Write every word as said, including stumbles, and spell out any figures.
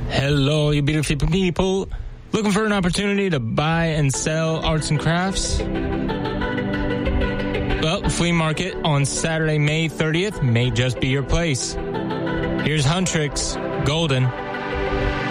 Hello, you beautiful people. Looking for an opportunity to buy and sell arts and crafts? Well, Flea Market on Saturday, May thirtieth may just be your place. Here's Huntrix, Golden.